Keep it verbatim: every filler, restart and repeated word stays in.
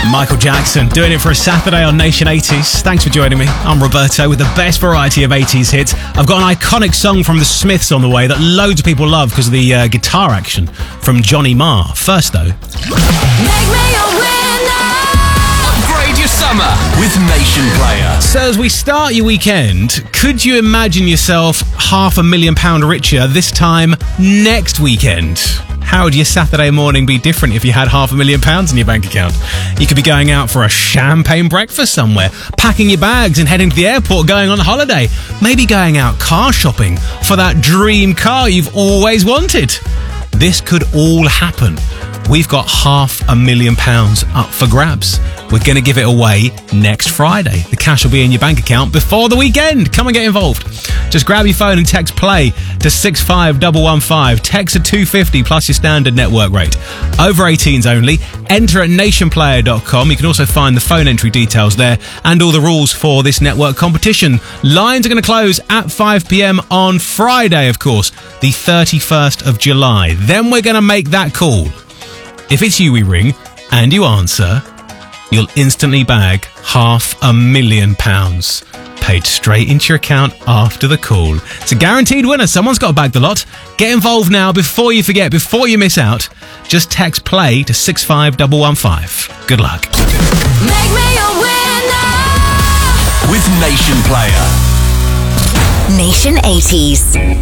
Michael Jackson, doing it for a Saturday on Nation eighties. Thanks for joining me. I'm Roberto with the best variety of eighties hits. I've got an iconic song from the Smiths on the way that loads of people love because of the uh, guitar action from Johnny Marr. First, though... Make me a winner. Upgrade your summer with Nation Player. So as we start your weekend, could you imagine yourself half a million pound richer this time next weekend? How would your Saturday morning be different if you had half a million pounds in your bank account? You could be going out for a champagne breakfast somewhere, packing your bags and heading to the airport, going on holiday, maybe going out car shopping for that dream car you've always wanted. This could all happen. We've got half a million pounds up for grabs. We're going to give it away next Friday. The cash will be in your bank account before the weekend. Come and get involved. Just grab your phone and text play to six five one one five. Text at two fifty plus your standard network rate. Over eighteens only. Enter at nation player dot com. You can also find the phone entry details there and all the rules for this network competition. Lines are going to close at five p.m. on Friday, of course, the thirty-first of July. Then we're going to make that call. If it's you we ring and you answer, you'll instantly bag half a million pounds paid straight into your account after the call. It's a guaranteed winner. Someone's got to bag the lot. Get involved now before you forget, before you miss out. Just text play to six five one one five. Good luck. Make me a winner. With Nation Player. Nation eighties.